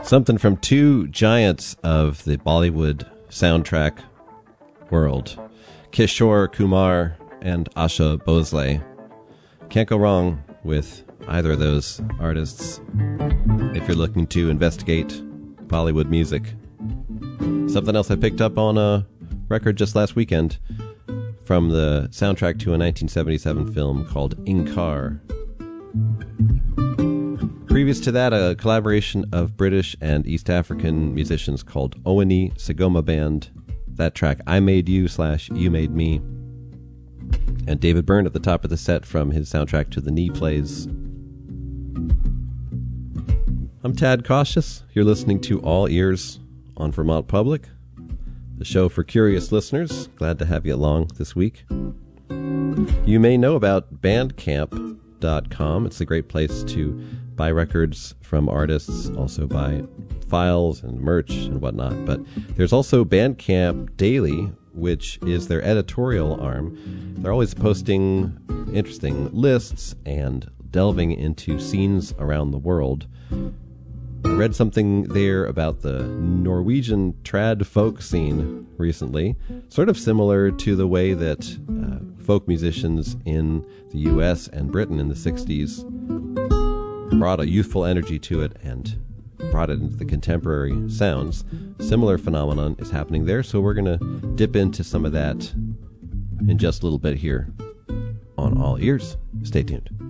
Something from two giants of the Bollywood soundtrack world, Kishore Kumar and Asha Bhosle. Can't go wrong with either of those artists if you're looking to investigate Bollywood music. Something else I picked up on a record just last weekend from the soundtrack to a 1977 film called Inkar. Previous to that, a collaboration of British and East African musicians called Owani Sagoma Band. That track, I Made You / You Made Me. And David Byrne at the top of the set from his soundtrack to The Knee Plays. I'm Tad Cautious. You're listening to All Ears on Vermont Public, the show for curious listeners. Glad to have you along this week. You may know about Bandcamp.com. It's a great place to buy records from artists, also buy files and merch and whatnot. But there's also Bandcamp Daily, which is their editorial arm. They're always posting interesting lists and delving into scenes around the world. I read something there about the Norwegian trad folk scene recently, sort of similar to the way that folk musicians in the US and Britain in the 60s brought a youthful energy to it and brought it into the contemporary sounds. Similar phenomenon is happening there, so we're going to dip into some of that in just a little bit here on All Ears. Stay tuned.